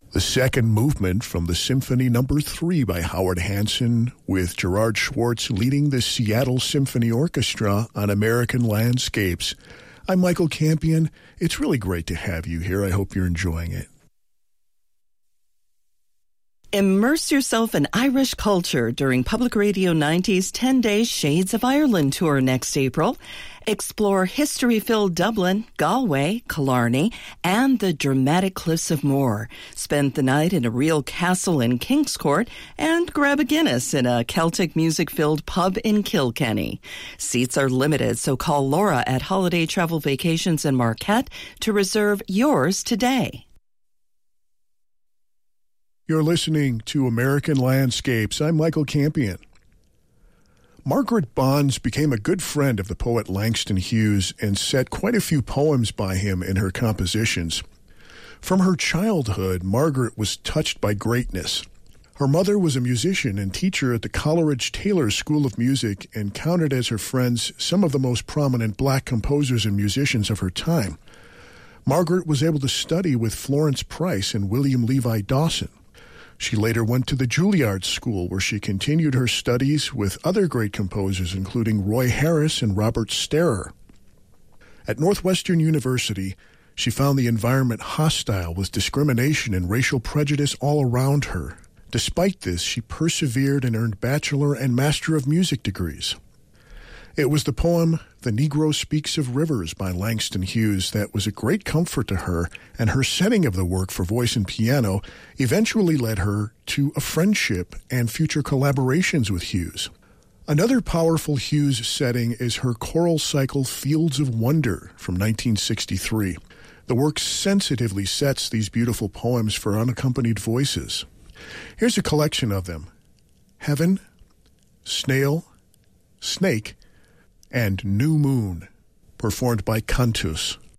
The second movement from the Symphony No. 3 by Howard Hanson, with Gerard Schwartz leading the Seattle Symphony Orchestra on American Landscapes. I'm Michael Campion. It's really great to have you here. I hope you're enjoying it. Immerse yourself in Irish culture during Public Radio 90's 10-day Shades of Ireland tour next April. Explore history-filled Dublin, Galway, Killarney, and the dramatic Cliffs of Moher. Spend the night in a real castle in Kingscourt and grab a Guinness in a Celtic music-filled pub in Kilkenny. Seats are limited, so call Laura at Holiday Travel Vacations in Marquette to reserve yours today. You're listening to American Landscapes. I'm Michael Campion. Margaret Bonds became a good friend of the poet Langston Hughes and set quite a few poems by him in her compositions. From her childhood, Margaret was touched by greatness. Her mother was a musician and teacher at the Coleridge Taylor School of Music and counted as her friends some of the most prominent black composers and musicians of her time. Margaret was able to study with Florence Price and William Levi Dawson. She later went to the Juilliard School, where she continued her studies with other great composers, including Roy Harris and Robert Starer. At Northwestern University, she found the environment hostile with discrimination and racial prejudice all around her. Despite this, she persevered and earned Bachelor and Master of Music degrees. It was the poem The Negro Speaks of Rivers by Langston Hughes that was a great comfort to her, and her setting of the work for voice and piano eventually led her to a friendship and future collaborations with Hughes. Another powerful Hughes setting is her choral cycle Fields of Wonder from 1963. The work sensitively sets these beautiful poems for unaccompanied voices. Here's a collection of them: Heaven, Snail, Snake, and New Moon, performed by Cantus.